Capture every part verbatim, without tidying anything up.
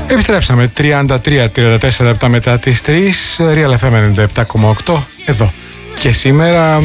Επιστρέψαμε τριάντα τρία τριάντα τέσσερα λεπτά μετά τις τρεις. Real εφ εμ ενενήντα επτά κόμμα οκτώ εδώ. Και σήμερα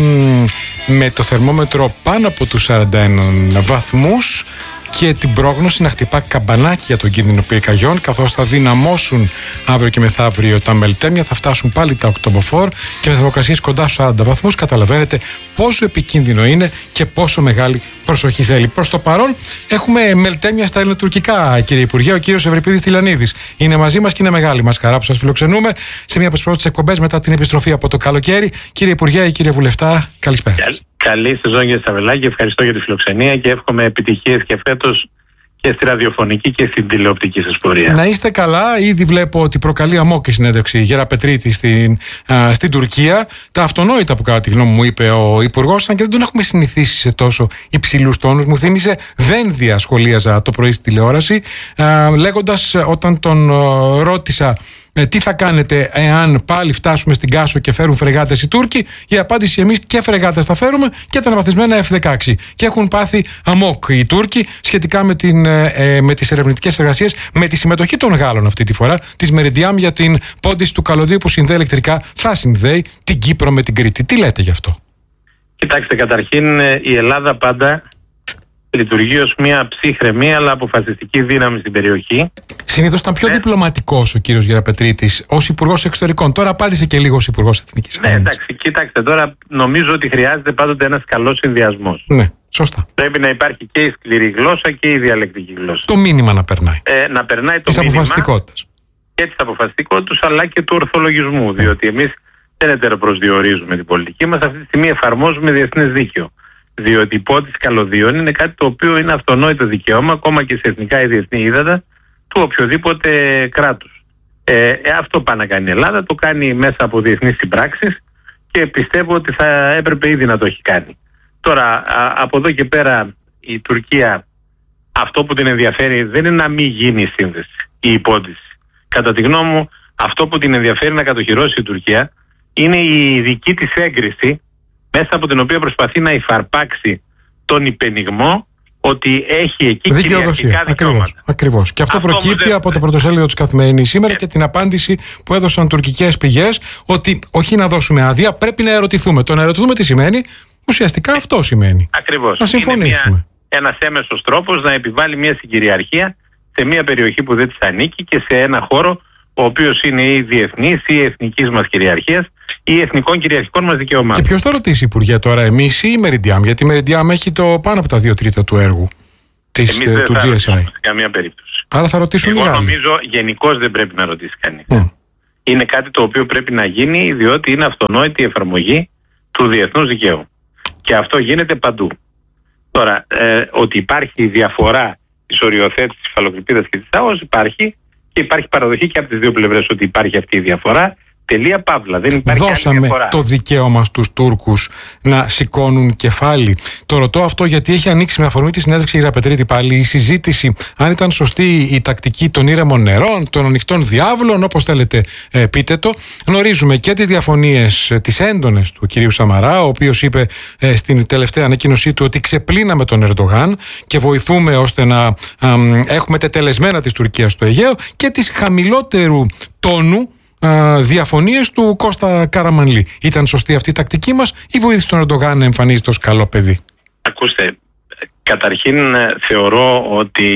με το θερμόμετρο πάνω από τους σαράντα ένα βαθμούς και την πρόγνωση να χτυπά καμπανάκι για τον κίνδυνο πυρκαγιών, καθώς θα δυναμώσουν αύριο και μεθαύριο τα μελτέμια, θα φτάσουν πάλι τα οκτωποφόρ και με θερμοκρασίες κοντά στους σαράντα βαθμούς. Καταλαβαίνετε πόσο επικίνδυνο είναι και πόσο μεγάλη προσοχή θέλει. Προς το παρόν έχουμε μελτέμια στα ελληνοτουρκικά, κύριε Υπουργέ. Ο κύριος Ευρυπίδης Τηλιανίδης είναι μαζί μας και είναι μεγάλη μας χαρά που σας φιλοξενούμε σε μια από τις πρώτες εκπομπές μετά την επιστροφή από το καλοκαίρι. Κύριε Υπουργέ, κύριε Βουλευτά, καλησπέρα. Καλή σεζόν, κύριε Σαβελάκη, ευχαριστώ για τη φιλοξενία και εύχομαι επιτυχίες και φέτος και στη ραδιοφωνική και στην τηλεοπτική σας πορεία. Να είστε καλά. Ήδη βλέπω ότι προκαλεί αμόκ η συνέντευξη Γεραπετρίτη στην, α, στην Τουρκία. Τα αυτονόητα που κατά τη γνώμη μου είπε ο Υπουργός, αν και δεν τον έχουμε συνηθίσει σε τόσο υψηλούς τόνους. Μου θύμισε δένδια σχολίαζα το πρωί στη τηλεόραση, α, λέγοντας όταν τον α, ρώτησα Ε, τι θα κάνετε εάν πάλι φτάσουμε στην Κάσο και φέρουν φρεγάτες οι Τούρκοι, η απάντηση: εμείς και φρεγάτες θα φέρουμε και τα αναβαθμισμένα εφ δεκαέξι. Και έχουν πάθει αμόκ οι Τούρκοι σχετικά με, την, ε, με τις ερευνητικές εργασίες, με τη συμμετοχή των Γάλλων αυτή τη φορά, της Μεριντιάμ για την πόντιση του καλωδίου που συνδέει ηλεκτρικά, θα συνδέει την Κύπρο με την Κρήτη. Τι λέτε γι' αυτό? Κοιτάξτε, καταρχήν η Ελλάδα πάντα λειτουργεί ως μια ψύχρεμη αλλά αποφασιστική δύναμη στην περιοχή. Συνήθως ήταν πιο ναι. διπλωματικός ο κύριος Γεραπετρίτης ως Υπουργός Εξωτερικών. Τώρα απάντησε και λίγο ως Υπουργός Εθνικής Άμυνας. Ναι, εντάξει, κοιτάξτε, τώρα νομίζω ότι χρειάζεται πάντοτε ένας καλός συνδυασμός. Ναι, σωστά. Πρέπει να υπάρχει και η σκληρή γλώσσα και η διαλεκτική γλώσσα. Το μήνυμα να περνάει. Ε, να περνάει το της μήνυμα αποφασιστικότητας. Και της αποφασιστικότητας, αλλά και του ορθολογισμού. Mm. Διότι εμείς δεν ετεροπροσδιορίζουμε την πολιτική μας, αυτή τη στιγμή εφαρμόζουμε διεθνές δίκαιο. Διότι η πόντιση καλωδίων είναι κάτι το οποίο είναι αυτονόητο δικαίωμα, ακόμα και σε εθνικά ή διεθνή ύδατα, του οποιοδήποτε κράτους. Ε, ε, αυτό πάει να κάνει η Ελλάδα, το κάνει μέσα από διεθνείς συμπράξεις και πιστεύω ότι θα έπρεπε ήδη να το έχει κάνει. Τώρα, α, από εδώ και πέρα η Τουρκία, αυτό που την ενδιαφέρει δεν είναι να μην γίνει η σύνδεση, η υπόντιση. Κατά τη γνώμη μου, αυτό που την ενδιαφέρει να κατοχυρώσει η Τουρκία είναι η δική της έγκριση, μέσα από την οποία προσπαθεί να υφαρπάξει τον υπενιγμό ότι έχει εκεί κυριαρχικά δικαιώματα. Ακριβώς. Και αυτό, αυτό προκύπτει δεν... από το πρωτοσέλιδο της Καθημερινής σήμερα yeah. και την απάντηση που έδωσαν τουρκικές πηγές ότι όχι να δώσουμε άδεια, πρέπει να ερωτηθούμε. Το να ερωτηθούμε τι σημαίνει, ουσιαστικά yeah. αυτό σημαίνει. Ακριβώς. Να συμφωνήσουμε. Είναι ένας έμεσος τρόπος να επιβάλλει μια συγκυριαρχία σε μια περιοχή που δεν της ανήκει και σε ένα χώρο ο οποίος είναι ή διεθνής ή εθνικής μας κυριαρχίας ή εθνικών κυριαρχικών μας δικαιωμάτων. Και ποιος θα ρωτήσει, Υπουργέ, τώρα, εμείς ή η Μεριντιάμ? Γιατί η Μεριντιάμ έχει το πάνω από τα δύο τρίτα του έργου της, εμείς του δεν τζι ες άι. Σε καμία περίπτωση. Άρα θα ρωτήσουν. Εγώ νομίζω γενικώς δεν πρέπει να ρωτήσει κανείς. Mm. Είναι κάτι το οποίο πρέπει να γίνει, διότι είναι αυτονόητη η εφαρμογή του διεθνούς δικαίου. Και αυτό γίνεται παντού. Τώρα, ε, ότι υπάρχει διαφορά της οριοθέτησης της υφαλοκρηπίδας και της ΑΟΣ υπάρχει. Και υπάρχει παραδοχή και από τις δύο πλευρές ότι υπάρχει αυτή η διαφορά. Τελεία παύλα. Δεν υπάρχει Δώσαμε το δικαίωμα στους Τούρκους να σηκώνουν κεφάλι. Το ρωτώ αυτό γιατί έχει ανοίξει με αφορμή τη συνέντευξη Γεραπετρίτη πάλι η συζήτηση αν ήταν σωστή η τακτική των ήρεμων νερών, των ανοιχτών διάβλων, όπως θέλετε ε, πείτε το. Γνωρίζουμε και τις διαφωνίες, ε, τις έντονες του κυρίου Σαμαρά, ο οποίος είπε ε, στην τελευταία ανακοίνωσή του ότι ξεπλύναμε τον Ερντογάν και βοηθούμε ώστε να ε, ε, έχουμε τετελεσμένα της Τουρκίας στο Αιγαίο, και τις χαμηλότερου τόνου διαφωνίες του Κώστα Καραμανλή. Ήταν σωστή αυτή η τακτική μας ή βοήθησε τον Ερντογάν να εμφανίζεται ως καλό παιδί? Ακούστε, καταρχήν θεωρώ ότι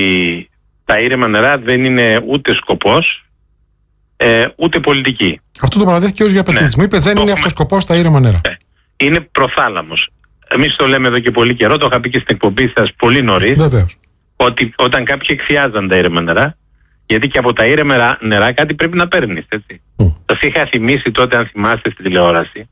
τα ήρεμα νερά δεν είναι ούτε σκοπός ε, ούτε πολιτική. Αυτό το παραδέχθηκε ως Γεραπετρίτης. Μου είπε δεν είναι έχουμε... αυτός σκοπός τα ήρεμα νερά. Είναι προθάλαμος. Εμείς το λέμε εδώ και πολύ καιρό, το είχα πει και στην εκπομπή σας πολύ νωρίς. Βεβαίως. Ότι όταν κάποιοι εκθιάζαν τα ήρεμα νερά, γιατί και από τα ήρεμα νερά κάτι πρέπει να παίρνεις, έτσι. Mm. Σας είχα θυμίσει τότε, αν θυμάστε, στην τηλεόραση,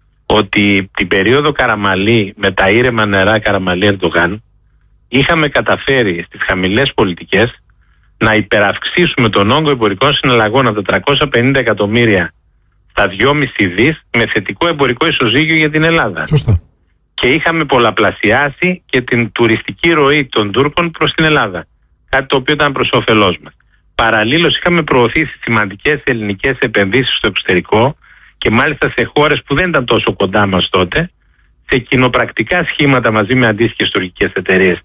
ότι την περίοδο Καραμανλή με τα ήρεμα νερά Καραμανλή Ερντογάν είχαμε καταφέρει στις χαμηλές πολιτικές να υπεραυξήσουμε τον όγκο εμπορικών συναλλαγών από τα τριακόσια πενήντα εκατομμύρια στα δυόμισι δις με θετικό εμπορικό ισοζύγιο για την Ελλάδα. Σωστά. Και είχαμε πολλαπλασιάσει και την τουριστική ροή των Τούρκων προς την Ελλάδα. Κάτι το οποίο ήταν προς όφελός μας. Παραλλήλως είχαμε προωθήσει σημαντικές ελληνικές επενδύσεις στο εξωτερικό και μάλιστα σε χώρες που δεν ήταν τόσο κοντά μας τότε, σε κοινοπρακτικά σχήματα μαζί με αντίστοιχες τουρκικές εταιρείες.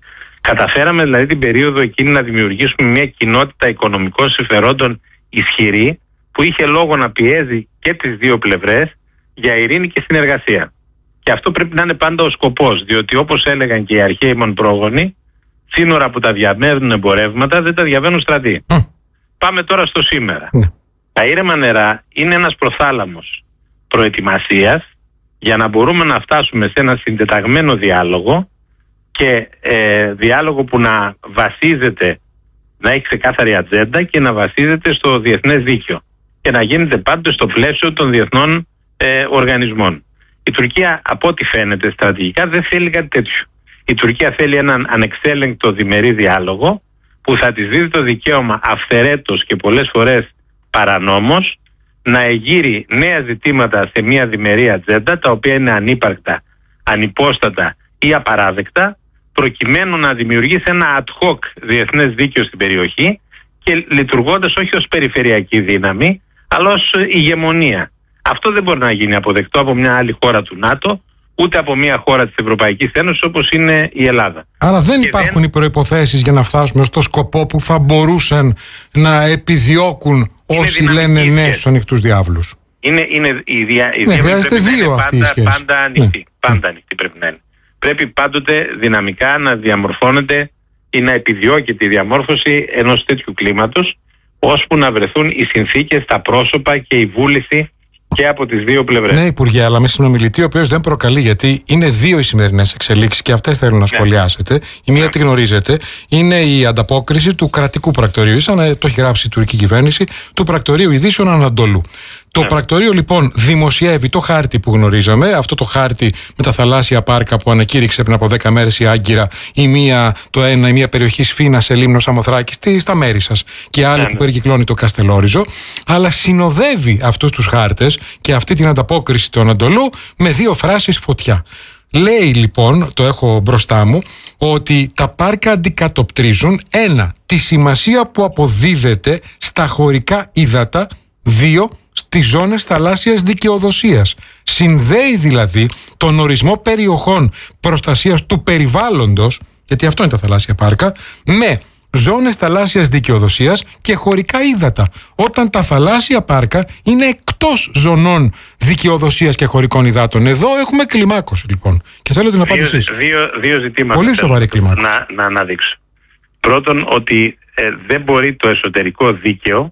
Καταφέραμε δηλαδή την περίοδο εκείνη να δημιουργήσουμε μια κοινότητα οικονομικών συμφερόντων ισχυρή, που είχε λόγο να πιέζει και τις δύο πλευρές για ειρήνη και συνεργασία. Και αυτό πρέπει να είναι πάντα ο σκοπός, διότι όπως έλεγαν και οι αρχαίοι μας πρόγονοι, σύνορα που τα διαβαίνουν εμπορεύματα δεν τα διαβαίνουν στρατοί. Mm. Πάμε τώρα στο σήμερα. Mm. Τα ήρεμα νερά είναι ένας προθάλαμος προετοιμασίας για να μπορούμε να φτάσουμε σε ένα συντεταγμένο διάλογο και ε, διάλογο που να βασίζεται, να έχει ξεκάθαρη ατζέντα και να βασίζεται στο διεθνές δίκαιο και να γίνεται πάντοτε στο πλαίσιο των διεθνών ε, οργανισμών. Η Τουρκία, από ό,τι φαίνεται στρατηγικά, δεν θέλει κάτι τέτοιο. Η Τουρκία θέλει έναν ανεξέλεγκτο διμερή διάλογο που θα της δίδει το δικαίωμα αυθαιρέτως και πολλές φορές παρανόμως να εγείρει νέα ζητήματα σε μια διμερή ατζέντα, τα οποία είναι ανύπαρκτα, ανυπόστατα ή απαράδεκτα, προκειμένου να δημιουργήσει ένα ad hoc διεθνές δίκαιο στην περιοχή και λειτουργώντας όχι ως περιφερειακή δύναμη, αλλά ως ηγεμονία. Αυτό δεν μπορεί να γίνει αποδεκτό από μια άλλη χώρα του ΝΑΤΟ, ούτε από μια χώρα της Ευρωπαϊκής Ένωσης όπως είναι η Ελλάδα. Άρα δεν και υπάρχουν δεν... οι προϋποθέσεις για να φτάσουμε στο σκοπό που θα μπορούσαν να επιδιώκουν όσοι λένε ναι στους ανοιχτούς διάβλους. Είναι, είναι η δια... ναι, χρειάζεται δύο αυτή η σχέση. Πάντα ανοιχτή. Ναι. Πάντα ανοιχτή πρέπει να είναι. Πρέπει πάντοτε δυναμικά να διαμορφώνεται ή να επιδιώκεται η διαμόρφωση ενός τέτοιου κλίματος, ώσπου να βρεθούν οι συνθήκες, τα πρόσωπα και η βούληση και από τις δύο πλευρές. Ναι, Υπουργέ, αλλά με συνομιλητή ο οποίος δεν προκαλεί, γιατί είναι δύο οι σημερινές εξελίξεις και αυτές θέλω να σχολιάσετε. Ναι. Η μία τη γνωρίζετε, είναι η ανταπόκριση του κρατικού πρακτορείου, σαν να το έχει γράψει η τουρκική κυβέρνηση, του πρακτορείου ειδήσεων Ανατολού. Το ναι. πρακτορείο λοιπόν δημοσιεύει το χάρτη που γνωρίζαμε, αυτό το χάρτη με τα θαλάσσια πάρκα που ανακήρυξε πριν από δέκα μέρες η Άγκυρα, η μία, το ένα, η μία περιοχή Σφίνα σε Λίμνο Σαμοθράκη, στα μέρη σας, και άλλη ναι, που περικυκλώνει το Καστελόριζο, αλλά συνοδεύει αυτούς τους χάρτες και αυτή την ανταπόκριση του Ανατολού με δύο φράσεις φωτιά. Λέει λοιπόν, το έχω μπροστά μου, ότι τα πάρκα αντικατοπτρίζουν ένα, τη σημασία που αποδίδεται στα χωρικά ύδατα, δύο, στις ζώνες θαλάσσιας δικαιοδοσίας. Συνδέει δηλαδή τον ορισμό περιοχών προστασίας του περιβάλλοντος, γιατί αυτό είναι τα θαλάσσια πάρκα, με ζώνες θαλάσσιας δικαιοδοσίας και χωρικά ύδατα, όταν τα θαλάσσια πάρκα είναι εκτός ζωνών δικαιοδοσίας και χωρικών υδάτων. Εδώ έχουμε κλιμάκωση λοιπόν. Και θέλω την απάντησή σας. Δύο, δύο ζητήματα. Πολύ σοβαρή κλιμάκωση. Να, να αναδείξω. Πρώτον, ότι ε, δεν μπορεί το εσωτερικό δίκαιο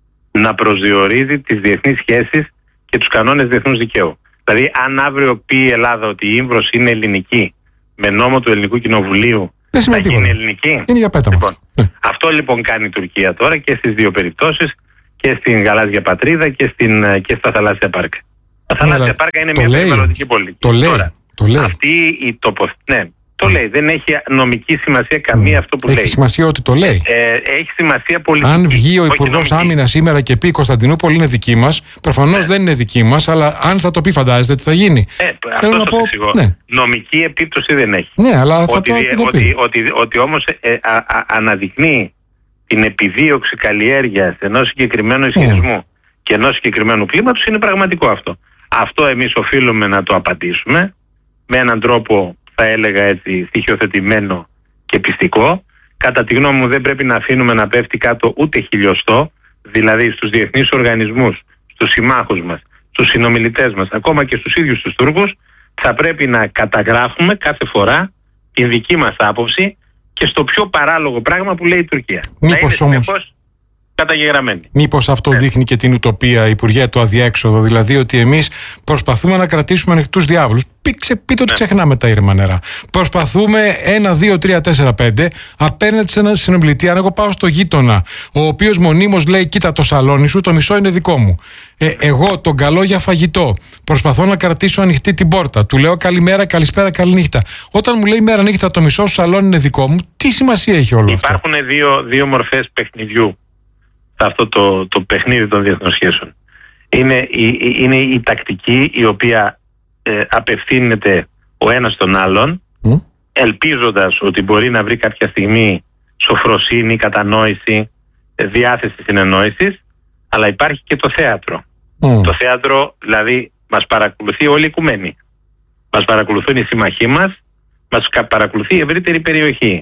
να προσδιορίζει τις διεθνείς σχέσεις και τους κανόνες διεθνούς δικαίου. Δηλαδή, αν αύριο πει η Ελλάδα ότι η Ήμβρος είναι ελληνική, με νόμο του Ελληνικού Κοινοβουλίου, δεν θα γίνει ελληνική. Είναι για πέταμα. Λοιπόν, ναι. Αυτό λοιπόν κάνει η Τουρκία τώρα και στις δύο περιπτώσεις, και στην γαλάζια πατρίδα και, στην, και στα θαλάσσια πάρκα. Τα θαλάσσια ναι, πάρκα είναι μια λέει, περιβαλλοντική πολιτική. Το λέει. Τώρα, το λέει. Αυτή η τοποθέτηση. Ναι. Το λέει. Δεν έχει νομική σημασία καμία mm. αυτό που έχει λέει. Έχει σημασία ότι το λέει. Ε, έχει σημασία πολιτική. Αν βγει ο Υπουργός Άμυνας σήμερα και πει η Κωνσταντινούπολη είναι δική μας, προφανώς ναι. δεν είναι δική μας, αλλά αν θα το πει, φαντάζεστε τι θα γίνει. Ε, αυτό να πω. Ναι. Νομική επίπτωση δεν έχει. Ναι, αλλά θα ότι, το, το ότι, πει. Ότι, ότι, ότι όμως ε, α, α, αναδεικνύει την επιδίωξη καλλιέργειας ενός συγκεκριμένου ισχυρισμού mm. και ενός συγκεκριμένου κλίματος είναι πραγματικό αυτό. Αυτό εμείς οφείλουμε να το απαντήσουμε με έναν τρόπο, θα έλεγα έτσι, στοιχειοθετημένο και πιστικό. Κατά τη γνώμη μου δεν πρέπει να αφήνουμε να πέφτει κάτω ούτε χιλιοστό, δηλαδή στους διεθνείς οργανισμούς, στους συμμάχους μας, στους συνομιλητές μας, ακόμα και στους ίδιους τους Τούρκους, θα πρέπει να καταγράφουμε κάθε φορά τη δική μας άποψη και στο πιο παράλογο πράγμα που λέει η Τουρκία. Μήπως όμως καταγεγραμμένη. Μήπως αυτό δείχνει και την ουτοπία, Υπουργέ, το αδιέξοδο, δηλαδή ότι εμείς προσπαθούμε να κρατήσουμε ανοιχτούς διάβλους. Πείτε ότι ναι. ξεχνάμε τα ήρεμα νερά. Προσπαθούμε ένα, δύο, τρία, τέσσερα, πέντε απέναντι σε έναν συνομιλητή. Αν εγώ πάω στο γείτονα, ο οποίος μονίμως λέει: κοίτα, το σαλόνι σου, το μισό είναι δικό μου. Ε, εγώ τον καλώ για φαγητό. Προσπαθώ να κρατήσω ανοιχτή την πόρτα. Του λέω καλημέρα, καλησπέρα, καληνύχτα. Όταν μου λέει μέρα νύχτα, το μισό σου σαλόνι είναι δικό μου, τι σημασία έχει όλο αυτό? Υπάρχουν δύο, δύο μορφές παιχνιδιού σε αυτό το, το παιχνίδι των διεθνών σχέσεων. Είναι η, είναι η τακτική η οποία ε, απευθύνεται ο ένας στον άλλον, mm. ελπίζοντας ότι μπορεί να βρει κάποια στιγμή σοφροσύνη, κατανόηση, διάθεση συνεννόησης, αλλά υπάρχει και το θέατρο. Mm. Το θέατρο, δηλαδή, μας παρακολουθεί όλη η οικουμένη. Μας παρακολουθούν οι συμμαχοί μας, μας παρακολουθεί η ευρύτερη περιοχή.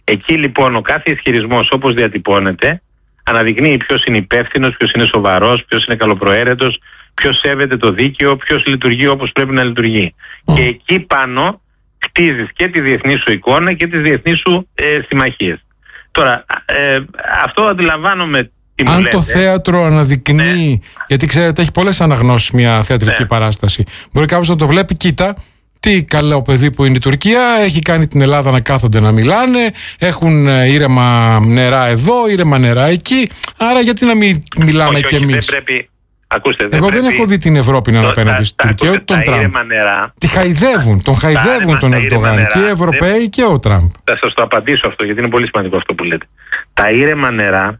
Εκεί λοιπόν ο κάθε ισχυρισμός όπως διατυπώνεται αναδεικνύει ποιος είναι υπεύθυνος, ποιος είναι σοβαρός, ποιος είναι καλοπροαίρετος, ποιος σέβεται το δίκαιο, ποιος λειτουργεί όπως πρέπει να λειτουργεί. Mm. Και εκεί πάνω χτίζεις και τη διεθνή σου εικόνα και τις διεθνείς σου ε, συμμαχίες. Τώρα, ε, αυτό αντιλαμβάνομαι τι μου Αν λέτε. το θέατρο αναδεικνύει, ναι. γιατί ξέρετε έχει πολλές αναγνώσεις μια θεατρική ναι. παράσταση, μπορεί κάποιος να το βλέπει, κοίτα, τι καλό παιδί που είναι η Τουρκία, έχει κάνει την Ελλάδα να κάθονται να μιλάνε, έχουν ήρεμα νερά εδώ, ήρεμα νερά εκεί, άρα γιατί να μην μιλάμε όχι, κι όχι, εμείς. Δεν πρέπει, ακούστε, δεν Εγώ πρέπει, δεν έχω δει την Ευρώπη να είναι απέναντι στην Τουρκία, ούτε τον Τραμπ. Τη χαϊδεύουν, τον χαϊδεύουν τον Ερντογάν και οι Ευρωπαίοι δεν... και ο Τραμπ. Θα σας το απαντήσω αυτό, γιατί είναι πολύ σημαντικό αυτό που λέτε. Τα ήρεμα νερά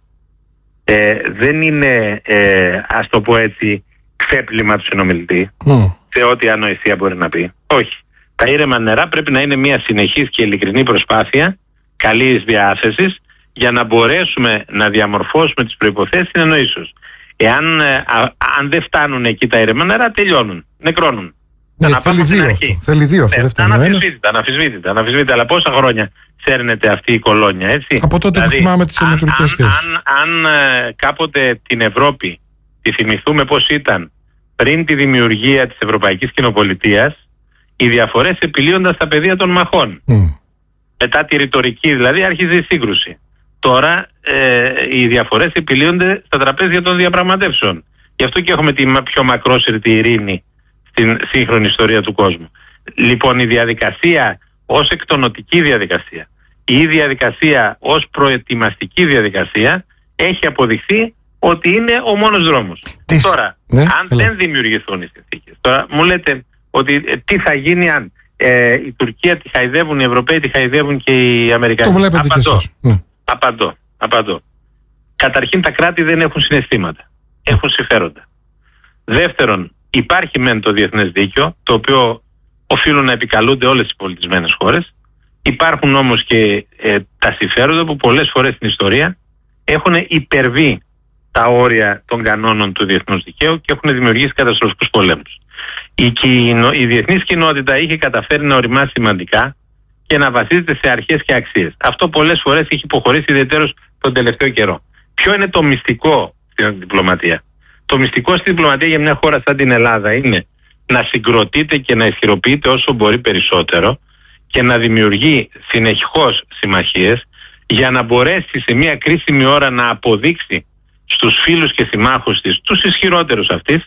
ε, δεν είναι, ε, ας το πω έτσι, ξέπλυμα του συνομιλητή. Mm. Σε ό,τι ανοησία μπορεί να πει. Όχι. Τα ήρεμα νερά πρέπει να είναι μια συνεχής και ειλικρινή προσπάθεια καλής διάθεσης για να μπορέσουμε να διαμορφώσουμε τις προϋποθέσεις συνεννοήσεως. Εάν α, αν δεν φτάνουν εκεί τα ήρεμα νερά, τελειώνουν, νεκρώνουν. Ναι, θέλει δύο αυτό. Θέλει δύο αυτό. Ναι, αναφυσβήτητα, αναφυσβήτητα, αναφυσβήτητα. Αλλά πόσα χρόνια σέρνεται αυτή η κολόνια, έτσι. Από τότε δηλαδή, που θυμάμαι τις ελληνοτουρκικές σχέσεις. Αν, αν, αν κάποτε την Ευρώπη τη θυμηθούμε πώς ήταν πριν τη δημιουργία της Ευρωπαϊκής Κοινοπολιτείας, οι διαφορές επιλύονταν στα πεδία των μαχών. Mm. Μετά τη ρητορική δηλαδή άρχιζε η σύγκρουση. Τώρα ε, οι διαφορές επιλύονται στα τραπέζια των διαπραγματεύσεων. Γι' αυτό και έχουμε τη πιο μακρόσυρτη ειρήνη στην σύγχρονη ιστορία του κόσμου. Λοιπόν, η διαδικασία ως εκτονοτική διαδικασία, η διαδικασία ως προετοιμαστική διαδικασία έχει αποδειχθεί ότι είναι ο μόνος δρόμος. Τις... Τώρα, ναι, αν έλα. δεν δημιουργηθούν οι συνθήκες, τώρα μου λέτε ότι ε, τι θα γίνει αν ε, η Τουρκία τη χαϊδεύουν, οι Ευρωπαίοι τη χαϊδεύουν και οι Αμερικανοί. Το βλέπετε και εσείς. Ναι. Απαντώ, απαντώ. Καταρχήν τα κράτη δεν έχουν συναισθήματα. Έχουν συμφέροντα. Δεύτερον, υπάρχει μεν το διεθνές δίκαιο, το οποίο οφείλουν να επικαλούνται όλες οι πολιτισμένες χώρες. Υπάρχουν όμως και ε, τα συμφέροντα που πολλές φορές στην ιστορία έχουν υπερβεί τα όρια των κανόνων του διεθνούς δικαίου και έχουν δημιουργήσει καταστροφικούς πολέμους. Η, κοινο, η διεθνής κοινότητα είχε καταφέρει να οριμάσει σημαντικά και να βασίζεται σε αρχές και αξίες. Αυτό πολλές φορές έχει υποχωρήσει ιδιαίτερως τον τελευταίο καιρό. Ποιο είναι το μυστικό στην διπλωματία? Το μυστικό στη διπλωματία για μια χώρα σαν την Ελλάδα είναι να συγκροτείται και να ισχυροποιείται όσο μπορεί περισσότερο και να δημιουργεί συνεχώς συμμαχίες για να μπορέσει σε μια κρίσιμη ώρα να αποδείξει στους φίλους και συμμάχους της, τους ισχυρότερους αυτής,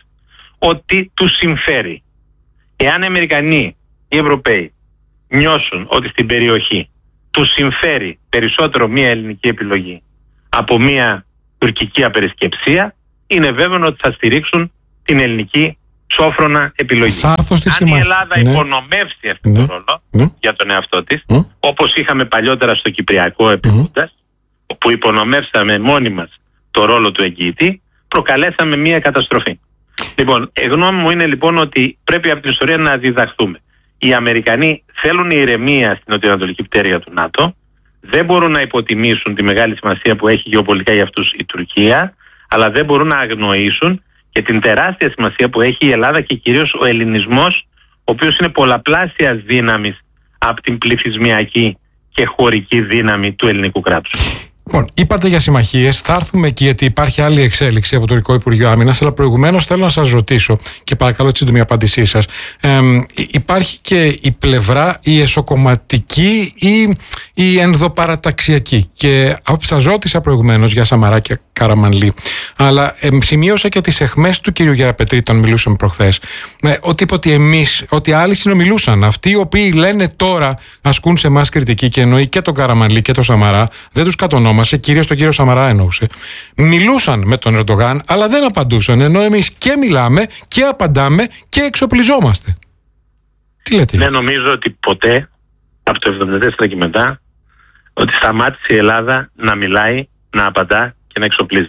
ότι τους συμφέρει. Εάν οι Αμερικανοί, οι Ευρωπαίοι νιώσουν ότι στην περιοχή τους συμφέρει περισσότερο μια ελληνική επιλογή από μια τουρκική απερισκεψία, είναι βέβαιο ότι θα στηρίξουν την ελληνική σόφρονα επιλογή. Αν η Ελλάδα ναι. υπονομεύσει αυτόν ναι. τον ρόλο ναι. για τον εαυτό της, mm. όπως είχαμε παλιότερα στο Κυπριακό επιλούντας, mm. όπου υπονομεύσαμε μόνοι μας το ρόλο του εγγυητή, προκαλέσαμε μια καταστροφή. Λοιπόν, η γνώμη μου είναι λοιπόν ότι πρέπει από την ιστορία να διδαχθούμε. Οι Αμερικανοί θέλουν ηρεμία στην νοτιοανατολική πτέρυγα του ΝΑΤΟ, δεν μπορούν να υποτιμήσουν τη μεγάλη σημασία που έχει γεωπολιτικά για αυτούς η Τουρκία, αλλά δεν μπορούν να αγνοήσουν και την τεράστια σημασία που έχει η Ελλάδα και κυρίως ο ελληνισμός, ο οποίος είναι πολλαπλάσιας δύναμης από την πληθυσμιακή και χωρική δύναμη του ελληνικού κράτους. Λοιπόν, είπατε για συμμαχίες, θα έρθουμε εκεί γιατί υπάρχει άλλη εξέλιξη από το Τουρκικό Υπουργείο Άμυνας, αλλά προηγουμένως θέλω να σας ρωτήσω και παρακαλώ τη σύντομη απάντησή σας. Ε, υπάρχει και η πλευρά, η εσωκομματική ή η ενδοπαραταξιακή. Και σας ρώτησα προηγουμένως για Σαμαρά και Καραμανλή, αλλά ε, σημείωσα και τις αιχμές του κ. Γεραπετρή, τον μιλούσαμε προχθές. Ε, ότι είπε ότι εμείς, ότι άλλοι συνομιλούσαν. Αυτοί οι οποίοι λένε τώρα ασκούν σε εμάς κριτική και εννοεί και τον Καραμανλή και τον Σαμαρά, δεν τους κατονόμασε, κυρίως τον κύριο Σαμαρά εννοούσε. Μιλούσαν με τον Ερντογάν, αλλά δεν απαντούσαν. Ενώ εμείς και μιλάμε και απαντάμε και εξοπλιζόμαστε. Τι λέτε? Δεν νομίζω ότι ποτέ από το εβδομήντα τέσσερα και μετά ότι σταμάτησε η Ελλάδα να μιλάει, να απαντά και να εξοπλίζεται.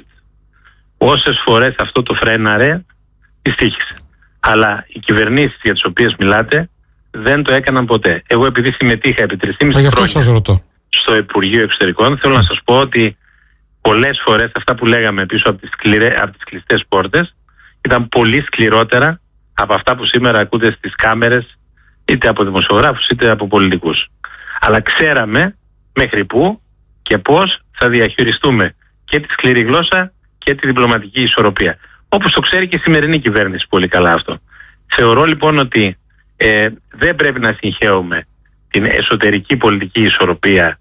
Όσες φορές αυτό το φρέναρε, τη στοίχησε. Αλλά οι κυβερνήσεις για τις οποίες μιλάτε δεν το έκαναν ποτέ. Εγώ επειδή συμμετείχα επί τρία και μισό χρόνια στο Υπουργείο Εξωτερικών, θέλω να σας πω ότι πολλές φορές αυτά που λέγαμε πίσω από τις, σκληρέ, από τις κλειστές πόρτες ήταν πολύ σκληρότερα από αυτά που σήμερα ακούτε στις κάμερες, είτε από δημοσιογράφους είτε από πολιτικούς. Αλλά ξέραμε μέχρι πού και πώς θα διαχειριστούμε και τη σκληρή γλώσσα και τη διπλωματική ισορροπία. Όπως το ξέρει και η σημερινή κυβέρνηση πολύ καλά αυτό. Θεωρώ λοιπόν ότι ε, δεν πρέπει να συγχέουμε την εσωτερική πολιτική ισορροπία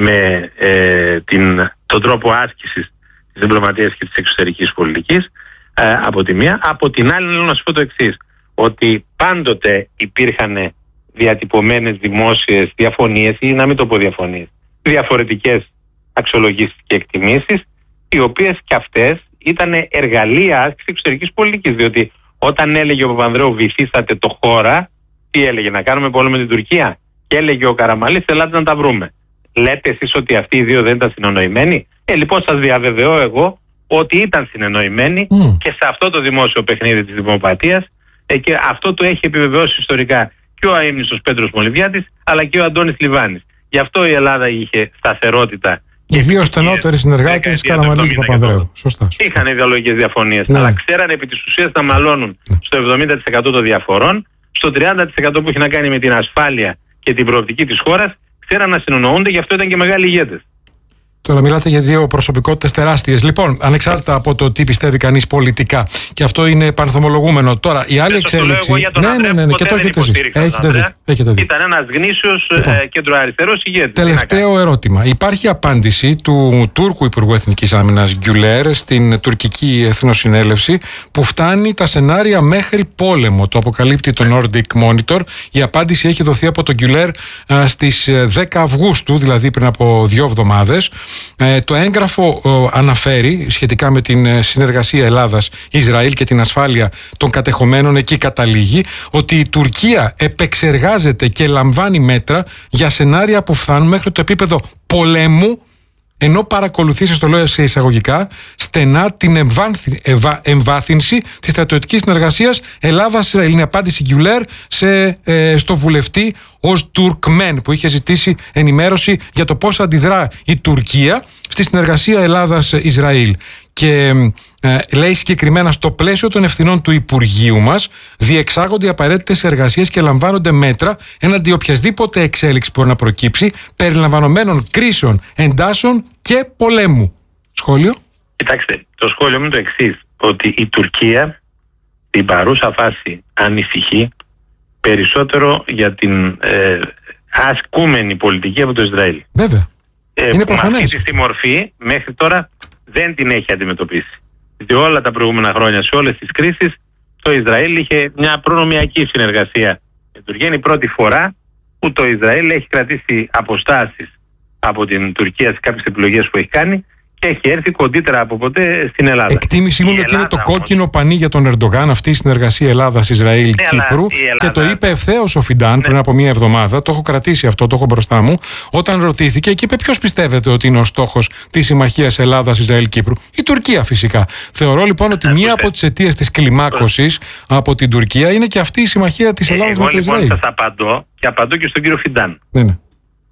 με ε, την, τον τρόπο άσκησης της διπλωματίας και της εξωτερικής πολιτικής ε, από τη μία. Από την άλλη, θέλω να σου πω το εξής, ότι πάντοτε υπήρχαν διατυπωμένες δημόσιες διαφωνίες, ή να μην το πω διαφωνίες, διαφορετικές αξιολογήσεις και εκτιμήσεις, οι οποίες και αυτές ήταν εργαλεία άσκησης εξωτερικής πολιτικής. Διότι όταν έλεγε ο Παπανδρέου βυθίσατε το χώρα, τι έλεγε, να κάνουμε πόλεμο με την Τουρκία? Και έλεγε ο Καραμανλής, ελάτε να τα βρούμε. Λέτε εσείς ότι αυτοί οι δύο δεν ήταν συνεννοημένοι? Ε, λοιπόν, σας διαβεβαιώ εγώ ότι ήταν συνεννοημένοι mm. και σε αυτό το δημόσιο παιχνίδι της δημοκρατίας, ε, και αυτό το έχει επιβεβαιώσει ιστορικά και ο αείμνηστος Πέτρος Μολυβιάτης, αλλά και ο Αντώνης Λιβάνης. Γι' αυτό η Ελλάδα είχε σταθερότητα. Οι δύο στενότεροι συνεργάτες Καραμανλή και Παπανδρέου. Σωστά. Είχαν ιδεολογικές διαφωνίες, ναι. αλλά ξέρανε επί της ουσίας να μαλώνουν ναι. στο εβδομήντα τοις εκατό των διαφορών, στο τριάντα τοις εκατό που έχει να κάνει με την ασφάλεια και την προοπτική της χώρας, ξέραν να συνεννοούνται, γι' αυτό ήταν και μεγάλοι ηγέτες. Τώρα μιλάτε για δύο προσωπικότητες τεράστιες. Λοιπόν, ανεξάρτητα από το τι πιστεύει κανείς πολιτικά, και αυτό είναι πανθομολογούμενο. Τώρα, η άλλη εξέλιξη. Ναι, ναι, ναι, ναι, και το έχετε ζήσει. Έχετε δει. Ήταν ένας γνήσιος λοιπόν, ε, κεντροαριστερός ηγέτης. Τελευταίο ερώτημα. Υπάρχει απάντηση του Τούρκου Υπουργού Εθνικής Άμυνας Γκιουλέρ στην τουρκική Εθνοσυνέλευση, που φτάνει τα σενάρια μέχρι πόλεμο. Το αποκαλύπτει το Nordic Monitor. Η απάντηση έχει δοθεί από τον Γκιουλέρ στις δέκα Αυγούστου, δηλαδή πριν από δύο εβδομάδες. Ε, το έγγραφο ε, αναφέρει σχετικά με την συνεργασία Ελλάδας-Ισραήλ και την ασφάλεια των κατεχομένων, εκεί καταλήγει ότι η Τουρκία επεξεργάζεται και λαμβάνει μέτρα για σενάρια που φτάνουν μέχρι το επίπεδο πολέμου, ενώ παρακολουθεί, σας το λέω σε εισαγωγικά, στενά την εμβάνθη, ευα, εμβάθυνση της στρατιωτικής συνεργασίας Ελλάδας-Ισραήλ. Είναι απάντηση Γκιουλέρ σε, ε, στο βουλευτή ως Τουρκμέν, που είχε ζητήσει ενημέρωση για το πώς αντιδρά η Τουρκία στη συνεργασία Ελλάδας-Ισραήλ. Και ε, λέει συγκεκριμένα, στο πλαίσιο των ευθυνών του Υπουργείου μας διεξάγονται οι απαραίτητες εργασίες και λαμβάνονται μέτρα έναντι οποιασδήποτε εξέλιξη που μπορεί να προκύψει, περιλαμβανομένων κρίσεων, εντάσεων και πολέμου. Σχόλιο. Κοιτάξτε, το σχόλιο μου είναι το εξής, ότι η Τουρκία στην παρούσα φάση ανησυχεί περισσότερο για την ε, ασκούμενη πολιτική από το Ισραήλ. Βέβαια. Ε, είναι προφανές. Αυτή τη μορφή μέχρι τώρα δεν την έχει αντιμετωπίσει. Διότι όλα τα προηγούμενα χρόνια, σε όλες τις κρίσεις, το Ισραήλ είχε μια προνομιακή συνεργασία. Η Τουρκία είναι η πρώτη φορά που το Ισραήλ έχει κρατήσει αποστάσεις από την Τουρκία σε κάποιες επιλογές που έχει κάνει και έχει έρθει κοντύτερα από ποτέ στην Ελλάδα. Εκτίμηση μου ότι είναι το κόκκινο όμως πανί για τον Ερντογάν αυτή η συνεργασία Ελλάδας-Ισραήλ-Κύπρου, ναι, και το είπε ευθέως ο Φιντάν ναι. πριν από μία εβδομάδα. Το έχω κρατήσει αυτό, το έχω μπροστά μου. Όταν ρωτήθηκε και είπε ποιος πιστεύετε ότι είναι ο στόχος της συμμαχίας Ελλάδας-Ισραήλ-Κύπρου? Η Τουρκία φυσικά. Θεωρώ λοιπόν ότι μία από τις αιτίες της κλιμάκωσης από την Τουρκία είναι και αυτή η συμμαχία της Ελλάδας με το Ισραήλ. Εγώ λοιπόν σας απαντώ και απαντώ και στον κύριο Φιντάν. Ναι, ναι.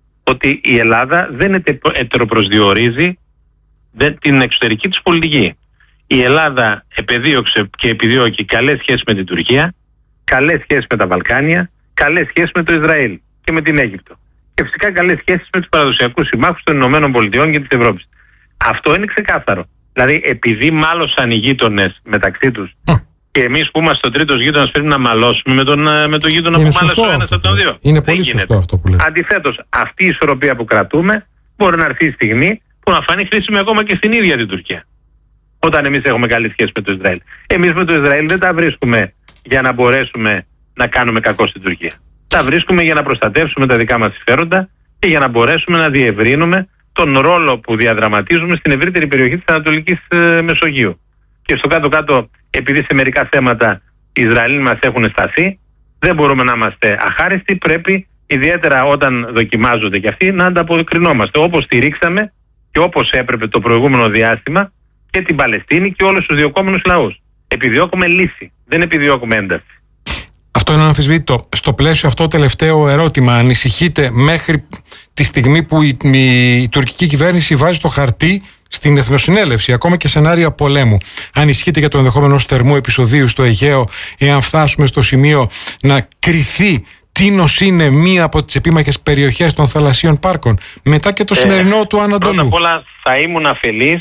Ότι η Ελλάδα δεν ετεροπροσδιορίζει την εξωτερική της πολιτική. Η Ελλάδα επεδίωξε και επιδιώκει καλές σχέσεις με την Τουρκία, καλές σχέσεις με τα Βαλκάνια, καλές σχέσεις με το Ισραήλ και με την Αίγυπτο. Και φυσικά καλές σχέσεις με τους παραδοσιακούς συμμάχους των Ηνωμένων Πολιτειών και της Ευρώπης. Αυτό είναι ξεκάθαρο. Δηλαδή, επειδή μάλωσαν οι γείτονες μεταξύ τους mm. και εμείς που είμαστε ο τρίτος γείτονας πρέπει να μαλώσουμε με τον, με τον γείτονα είναι που μάλωσε ο ένας από τον δύο. Είναι πολύ σωστό αυτό που λέτε. Αντιθέτως, αυτή η ισορροπία που κρατούμε μπορεί να έρθει η στιγμή που να φανεί χρήσιμη ακόμα και στην ίδια την Τουρκία. Όταν εμείς έχουμε καλή σχέση με το Ισραήλ. Εμείς με το Ισραήλ δεν τα βρίσκουμε για να μπορέσουμε να κάνουμε κακό στην Τουρκία. Τα βρίσκουμε για να προστατεύσουμε τα δικά μας συμφέροντα και για να μπορέσουμε να διευρύνουμε τον ρόλο που διαδραματίζουμε στην ευρύτερη περιοχή της Ανατολικής ε, Μεσογείου. Και στο κάτω-κάτω, επειδή σε μερικά θέματα οι Ισραηλοί μας έχουν σταθεί, δεν μπορούμε να είμαστε αχάριστοι. Πρέπει, ιδιαίτερα όταν δοκιμάζονται και αυτοί, να ανταποκρινόμαστε όπως στηρίξαμε και όπως έπρεπε το προηγούμενο διάστημα και την Παλαιστίνη και όλους τους διωκόμενους λαούς. Επιδιώκουμε λύση, δεν επιδιώκουμε ένταση. Αυτό είναι αναμφισβήτητο. Στο πλαίσιο αυτό, τελευταίο ερώτημα. Ανησυχείτε μέχρι τη στιγμή που η, η, η τουρκική κυβέρνηση βάζει στο χαρτί στην Εθνοσυνέλευση ακόμα και σενάρια πολέμου? Ανησυχείτε για το ενδεχόμενο θερμού επεισοδίου στο Αιγαίο, εάν φτάσουμε στο σημείο να κριθεί Τίνος είναι μία από τις επίμαχες περιοχές των θαλασσίων πάρκων, μετά και το ε, σημερινό του Ανατολού. Πρώτα απ' όλα θα ήμουν αφελής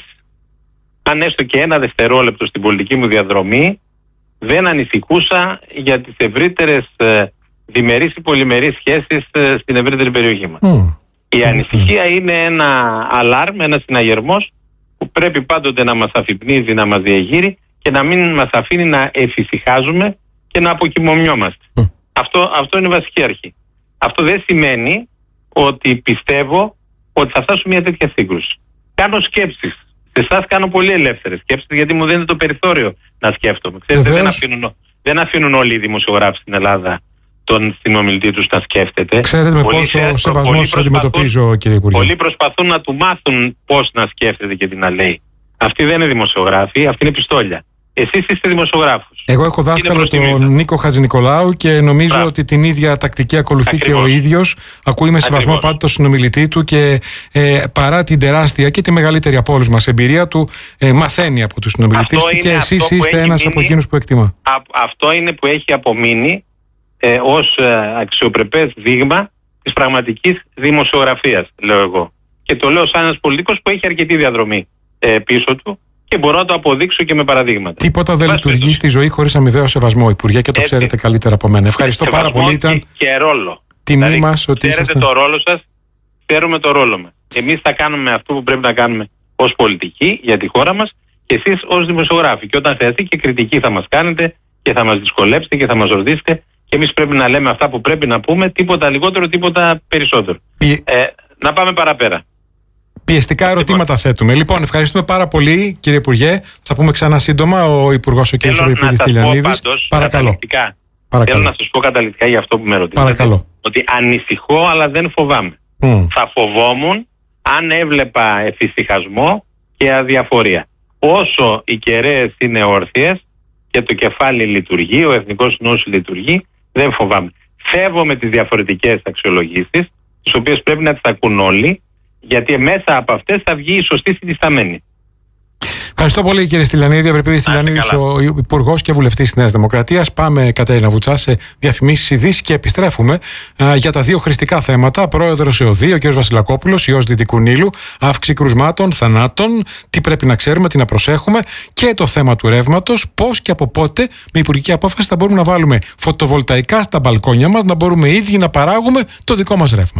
αν έστω και ένα δευτερόλεπτο στην πολιτική μου διαδρομή δεν ανησυχούσα για τις ευρύτερες ε, διμερείς ή πολυμερείς σχέσεις ε, στην ευρύτερη περιοχή μας. Mm. Η ανησυχία mm. είναι ένα αλάρμ, ένα συναγερμός που πρέπει πάντοτε να μας αφυπνίζει, να μας διεγείρει και να μην μας αφήνει να εφησυχάζουμε και να αποκυμομιόμαστε. Mm. Αυτό, αυτό είναι βασική αρχή. Αυτό δεν σημαίνει ότι πιστεύω ότι θα φτάσουμε μια τέτοια σύγκρουση. Κάνω σκέψεις. Σε εσάς κάνω πολύ ελεύθερες σκέψεις, γιατί μου δίνεται το περιθώριο να σκέφτομαι. Ξέρετε, δεν αφήνουν, δεν αφήνουν όλοι οι δημοσιογράφοι στην Ελλάδα τον συνομιλητή τους να σκέφτεται. Ξέρετε με πολλοί, πόσο σεβασμός αντιμετωπίζω, κύριε Υπουργέ. Πολλοί προσπαθούν να του μάθουν πώς να σκέφτεται και τι να λέει. Αυτοί δεν είναι δημοσιογράφοι, αυτοί είναι πιστόλια. Εσείς είστε δημοσιογράφος. Εγώ έχω δάσκαλο τον Νίκο Χατζηνικολάου και νομίζω Μπράβο. ότι την ίδια τακτική ακολουθεί Ακριβώς. και ο ίδιος. Ακούει με σεβασμό Ακριβώς. πάντα τον συνομιλητή του και ε, παρά την τεράστια και τη μεγαλύτερη από όλους μας εμπειρία του, ε, μαθαίνει από τους συνομιλητές του και εσείς είστε ένας μείνει, από εκείνους που εκτιμά. Α, αυτό είναι που έχει απομείνει ε, ως ε, αξιοπρεπές δείγμα της πραγματικής δημοσιογραφίας, λέω εγώ. Και το λέω σαν ένας πολιτικός που έχει αρκετή διαδρομή ε, πίσω του. Και μπορώ να το αποδείξω και με παραδείγματα. Τίποτα δεν λειτουργεί στη ζωή χωρίς αμοιβαίο σεβασμό, Υπουργέ, και το Έτσι. ξέρετε καλύτερα από μένα. Ευχαριστώ πάρα πολύ. Ήταν και ρόλο. Τιμή δηλαδή, μας ότι ξέρετε είσαστε... το ρόλο σας, ξέρουμε το ρόλο μας. Εμείς θα κάνουμε αυτό που πρέπει να κάνουμε ως πολιτικοί για τη χώρα μας και εσείς ως δημοσιογράφοι. Και όταν χρειαστεί και κριτική θα μας κάνετε και θα μας δυσκολέψετε και θα μας ρωτήσετε. Και εμείς πρέπει να λέμε αυτά που πρέπει να πούμε, τίποτα λιγότερο, τίποτα περισσότερο. Πι... Ε, να πάμε παραπέρα. Πιεστικά ερωτήματα λοιπόν. θέτουμε. Λοιπόν, ευχαριστούμε πάρα πολύ, κύριε Υπουργέ. Θα πούμε ξανά σύντομα ο Υπουργός ο κ. Ευρυπίδης Τηλιανίδης. Παρακαλώ. Παρακαλώ. Θέλω να σας πω καταληκτικά για αυτό που με ρωτήσατε. Παρακαλώ. Ότι ανησυχώ, αλλά δεν φοβάμαι. Mm. Θα φοβόμουν αν έβλεπα εφησυχασμό και αδιαφορία. Όσο οι κεραίες είναι όρθιες και το κεφάλι λειτουργεί, ο εθνικός νους λειτουργεί, δεν φοβάμαι. Φεύγω τις διαφορετικές αξιολογήσεις, τις οποίες πρέπει να τις ακούν όλοι. Γιατί μέσα από αυτές θα βγει η σωστή συνισταμένη. Ευχαριστώ πολύ, κύριε Στυλιανίδη. Ευρυπίδης Τηλιανίδης, ο Υπουργός και Βουλευτής της Νέας Δημοκρατίας. Πάμε, Κατερίνα Βουτσά, σε διαφημίσεις, ειδήσεις και επιστρέφουμε α, για τα δύο χρηστικά θέματα. Πρόεδρος ΕΟΔΗ, ο κ. Βασιλακόπουλος, ιός Δυτικού Νείλου, αύξηση κρουσμάτων, θανάτων, τι πρέπει να ξέρουμε, τι να προσέχουμε, και το θέμα του ρεύματος, πώς και από πότε με υπουργική απόφαση θα μπορούμε να βάλουμε φωτοβολταϊκά στα μπαλκόνια μας, να μπορούμε ίδιοι να παράγουμε το δικό μας ρεύμα.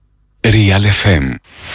Real εφ εμ.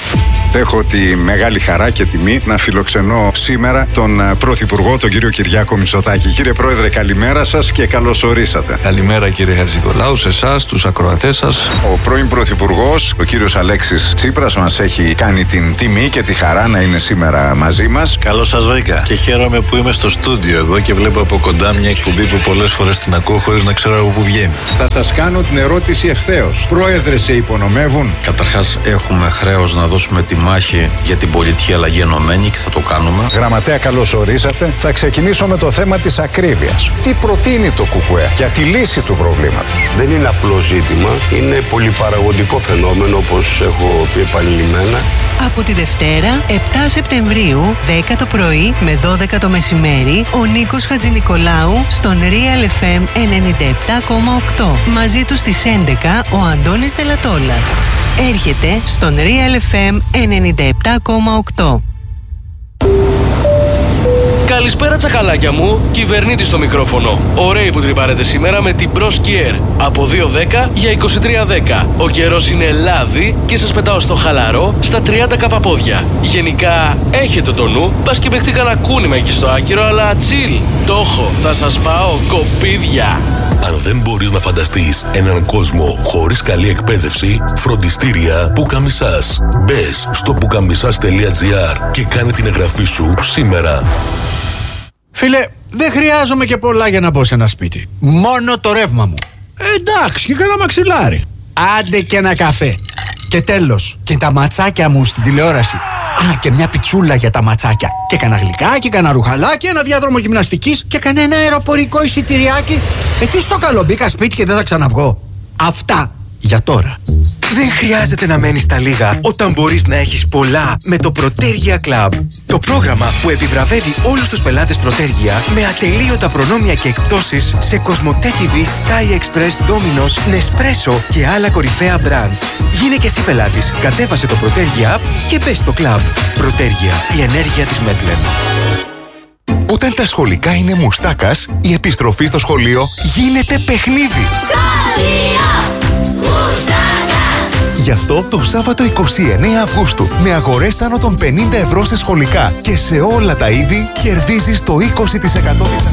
Έχω τη μεγάλη χαρά και τιμή να φιλοξενώ σήμερα τον Πρωθυπουργό, τον κύριο Κυριάκο Μητσοτάκη. Κύριε Πρόεδρε, καλημέρα σας και καλώς ορίσατε. Καλημέρα, κύριε Χατζηνικολάου, σε εσάς, τους ακροατές σας. Ο πρώην Πρωθυπουργός, ο κύριος Αλέξης Τσίπρας, μας έχει κάνει την τιμή και τη χαρά να είναι σήμερα μαζί μας. Καλώς σας βρήκα. Και χαίρομαι που είμαι στο στούντιο εδώ και βλέπω από κοντά μια εκπομπή που πολλές φορές την ακούω χωρίς να ξέρω από πού βγαίνει. Θα σας κάνω την ερώτηση ευθέως. Πρόεδρε, σε υπονομεύουν? Καταρχάς, έχουμε χρέος να δώσουμε τη μάχη για την πολιτική αλλαγή ενωμένη και θα το κάνουμε. Γραμματέα, καλώς ορίσατε. Θα ξεκινήσω με το θέμα της ακρίβειας. Τι προτείνει το ΚΚΕ για τη λύση του προβλήματος? Δεν είναι απλό ζήτημα, είναι πολυπαραγωγικό φαινόμενο, όπως έχω πει επανειλημμένα. Από τη Δευτέρα, επτά Σεπτεμβρίου, δέκα το πρωί με δώδεκα το μεσημέρι, ο Νίκος Χατζηνικολάου στον Real εφ εμ ενενήντα επτά κόμμα οκτώ. Μαζί του στις έντεκα ο Αντώνης Δελατόλας. Έρχεται στον Real εφ εμ ενενήντα επτά κόμμα οκτώ. Καλησπέρα, τσακαλάκια μου, κυβερνήτη στο μικρόφωνο. Ωραίοι που τρυπάρετε σήμερα με την Bros Kier. Από δύο δέκα για είκοσι τρία δέκα. Ο καιρός είναι λάδι και σας πετάω στο χαλαρό στα τριάντα καπαπόδια. Γενικά έχετε το νου, πας και παιχτεί κανένα κούνημα εκεί στο άκυρο, αλλά τσιλ. Το έχω, θα σας πάω κοπίδια. Αν δεν μπορείς να φανταστείς έναν κόσμο χωρίς καλή εκπαίδευση, φροντιστήρια Πουκαμισάς. Μπες στο πουκαμισάς τελεία τζι άρ και κάνε την εγγραφή σου σήμερα. Φίλε, δεν χρειάζομαι και πολλά για να μπω σε ένα σπίτι. Μόνο το ρεύμα μου. Ε, εντάξει, και κανένα μαξιλάρι. Άντε και ένα καφέ. Και τέλος, και τα ματσάκια μου στην τηλεόραση. Α, και μια πιτσούλα για τα ματσάκια. Και κανένα γλυκάκι, κανένα ρουχαλάκι, ένα διάδρομο γυμναστικής και κανένα αεροπορικό εισιτηριάκι. Ε, τι στο καλό, μπήκα σπίτι και δεν θα ξαναβγώ. Αυτά Για τώρα. Δεν χρειάζεται να μένεις στα λίγα όταν μπορείς να έχεις πολλά με το Protergia Club. Το πρόγραμμα που επιβραβεύει όλους τους πελάτες Protergia με ατελείωτα προνόμια και εκπτώσεις σε Κοσμοτέ τι βι, Sky Express, Domino's, Nespresso και άλλα κορυφαία brands. Γίνε και εσύ πελάτης, κατέβασε το Protergia App και μπες στο club. Protergia, η ενέργεια της Μέτλεν. Όταν τα σχολικά είναι μουστάκας, η επιστροφή στο σχολείο γίνεται παιχνίδι. Σχολείο μουστάκα. Γι' αυτό το Σάββατο εικοστή ενάτη Αυγούστου, με αγορές άνω των πενήντα ευρώ σε σχολικά και σε όλα τα είδη, κερδίζεις το είκοσι τοις εκατό